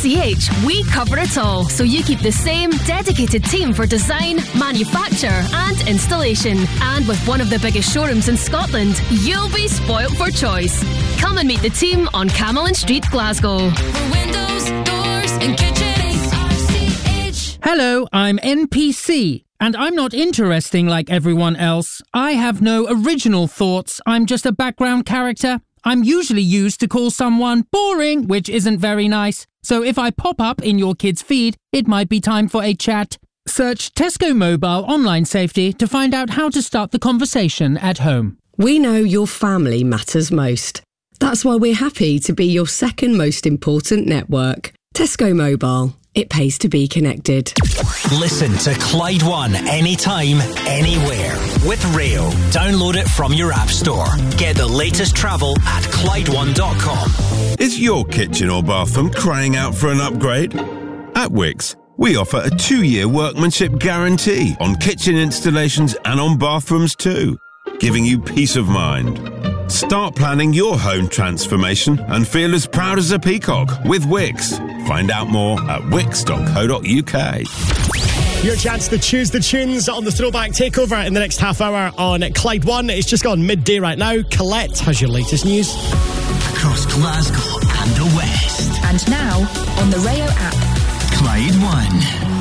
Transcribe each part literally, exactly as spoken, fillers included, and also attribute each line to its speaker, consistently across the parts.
Speaker 1: C H, we cover it all, so you keep the same dedicated team for design, manufacture and installation. And with one of the biggest showrooms in Scotland, you'll be spoilt for choice. Come and meet the team on Camelin Street, Glasgow.
Speaker 2: For windows, doors and kitchens, R C H.
Speaker 3: Hello, I'm N P C. And I'm not interesting like everyone else. I have no original thoughts. I'm just a background character. I'm usually used to call someone boring, which isn't very nice. So if I pop up in your kid's feed, it might be time for a chat. Search Tesco Mobile Online Safety to find out how to start the conversation at home.
Speaker 4: We know your family matters most. That's why we're happy to be your second most important network. Tesco Mobile. It pays to be connected.
Speaker 5: Listen to Clyde One anytime, anywhere. With Rail. Download it from your app store. Get the latest travel at Clyde One dot com.
Speaker 6: Is your kitchen or bathroom crying out for an upgrade? At Wickes, we offer a two-year workmanship guarantee on kitchen installations and on bathrooms too, giving you peace of mind. Start planning your home transformation and feel as proud as a peacock with Wickes. Find out more at wickes dot co dot uk.
Speaker 7: Your chance to choose the tunes on the Throwback Takeover in the next half hour on Clyde One. It's just gone midday right now. Colette has your latest news.
Speaker 5: Across Glasgow and the West.
Speaker 8: And now on the Rayo app.
Speaker 5: Clyde One.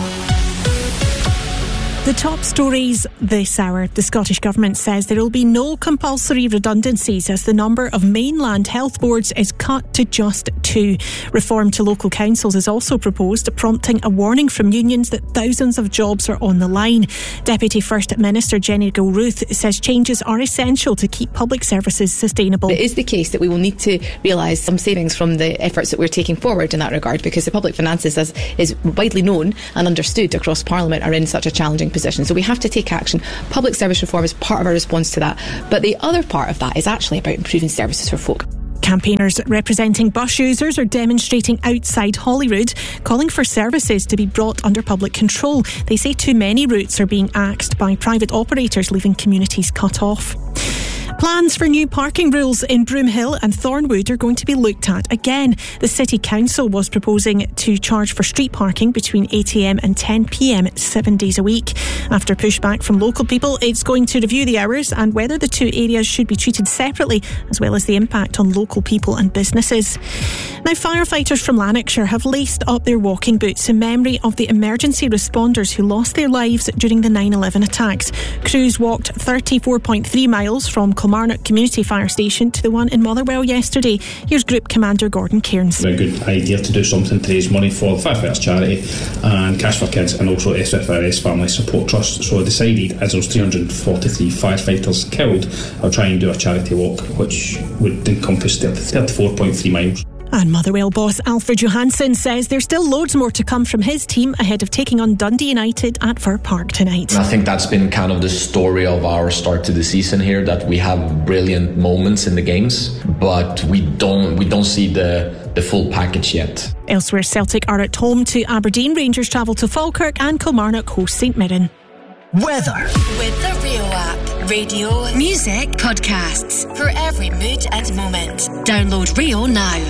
Speaker 9: The top stories this hour. The Scottish Government says there will be no compulsory redundancies as the number of mainland health boards is cut to just two. Reform to local councils is also proposed, prompting a warning from unions that thousands of jobs are on the line. Deputy First Minister Jenny Gilruth says changes are essential to keep public services sustainable.
Speaker 10: It is the case that we will need to realise some savings from the efforts that we're taking forward in that regard, because the public finances, as is widely known and understood across Parliament, are in such a challenging position. So we have to take action. Public service reform is part of our response to that. But the other part of that is actually about improving services for folk.
Speaker 9: Campaigners representing bus users are demonstrating outside Holyrood, calling for services to be brought under public control. They say too many routes are being axed by private operators, leaving communities cut off. Plans for new parking rules in Broomhill and Thornwood are going to be looked at again. The City Council was proposing to charge for street parking between eight a m and ten p m seven days a week. After pushback from local people, it's going to review the hours and whether the two areas should be treated separately, as well as the impact on local people and businesses. Now, firefighters from Lanarkshire have laced up their walking boots in memory of the emergency responders who lost their lives during the nine eleven attacks. Crews walked thirty-four point three miles from Kilmarnock Community Fire Station to the one in Motherwell yesterday. Here's Group Commander Gordon Cairns.
Speaker 11: A good idea to do something to raise money for the Firefighters Charity and Cash for Kids and also S F R S Family Support Trust. So I decided, as those three hundred forty-three firefighters killed, I'll try and do a charity walk which would encompass thirty-four point three miles.
Speaker 9: And Motherwell boss Alfred Johansson says there's still loads more to come from his team ahead of taking on Dundee United at Fir Park tonight.
Speaker 12: I think that's been kind of the story of our start to the season here, that we have brilliant moments in the games, but we don't we don't see the the full package yet.
Speaker 9: Elsewhere, Celtic are at home to Aberdeen, Rangers travel to Falkirk and Kilmarnock host St Mirren.
Speaker 5: Weather.
Speaker 2: With the Rayo app. Radio, music, podcasts. For every mood and moment. Download Rayo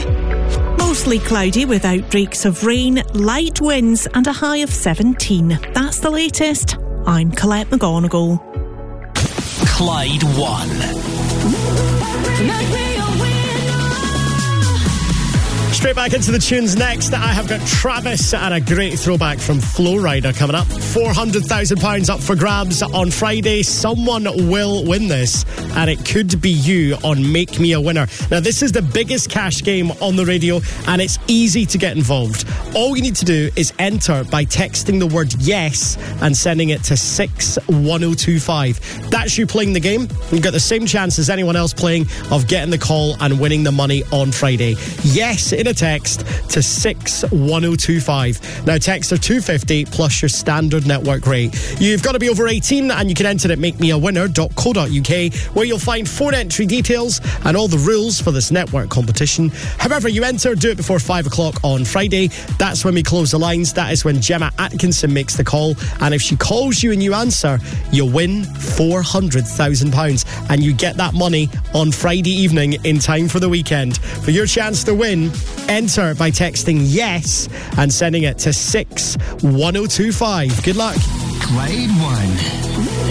Speaker 2: now.
Speaker 9: Mostly cloudy with outbreaks of rain, light winds and a high of seventeen. That's the latest. I'm Colette McGonigal.
Speaker 5: Clyde One.
Speaker 7: Straight back into the tunes next. I have got Travis and a great throwback from Flow Rider coming up. four hundred thousand pounds up for grabs on Friday. Someone will win this, and it could be you on Make Me a Winner. Now, this is the biggest cash game on the radio, and it's easy to get involved. All you need to do is enter by texting the word yes and sending it to six one oh two five. That's you playing the game. You've got the same chance as anyone else playing of getting the call and winning the money on Friday. Yes, in a text to six one oh two five. Now, texts are two hundred fifty plus your standard network rate. You've got to be over eighteen, and you can enter at make me a winner dot co dot uk, where you'll find four entry details and all the rules for this network competition. However you enter, do it before five o'clock on Friday. That's when we close the lines. That is when Gemma Atkinson makes the call, and if she calls you and you answer, you win four hundred thousand pounds, and you get that money on Friday evening in time for the weekend. For your chance to win, Enter by texting yes and sending it to six one oh two five. Good luck.
Speaker 5: Clyde One.